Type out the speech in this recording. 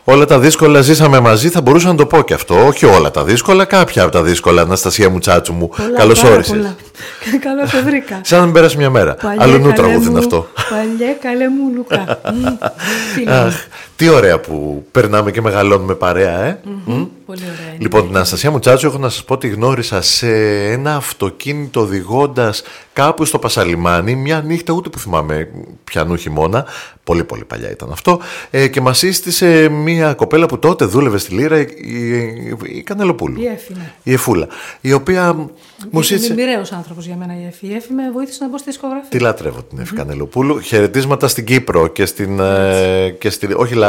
Όλα τα δύσκολα ζήσαμε μαζί, θα μπορούσα να το πω και αυτό. Όχι όλα τα δύσκολα, κάποια από τα δύσκολα. Αναστασία μου, τσάτσου μου. Καλώς όρισες. Καλώς το βρήκα. Σαν να μην πέρασε μια μέρα. Αλλού τραγούδι είναι αυτό. Παλιέ καλέ μου Λουκά. Τι ωραία που περνάμε και μεγαλώνουμε παρέα, Πολύ ωραία. Λοιπόν, την Αναστασία μου, τσάτσου, έχω να σας πω ότι γνώρισα σε ένα αυτοκίνητο οδηγώντας κάπου στο Πασαλιμάνι μια νύχτα, ούτε που θυμάμαι πιανού χειμώνα, πολύ πολύ παλιά ήταν αυτό, και μας σύστησε μια κοπέλα που τότε δούλευε στη Λύρα, η Κανελοπούλου. Η Εφούλα. Η οποία μου σύστησε. Είναι μοιραίος άνθρωπος για μένα η Εφή. Η Εφή με βοήθησε να μπω στη δισκογραφία. Τη λατρεύω την Εφή Κανελοπούλου. Χαιρετίσματα στην Κύπρο και στην. Όχι